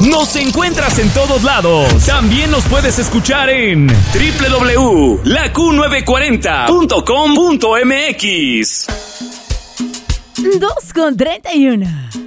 Nos encuentras en todos lados. También nos puedes escuchar en www.laq940.com.mx. 2:31.